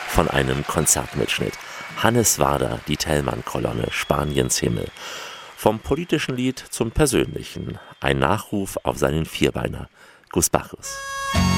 von einem Konzertmitschnitt. Hannes Wader, die Thälmann-Kolonne, Spaniens Himmel. Vom politischen Lied zum persönlichen. Ein Nachruf auf seinen Vierbeiner, Gus Bacchus.